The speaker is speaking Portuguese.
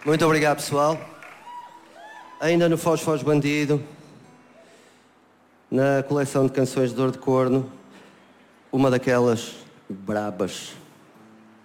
Muito obrigado, pessoal. Ainda no Foz Foz Bandido, na coleção de canções de Dor de Corno, uma daquelas brabas.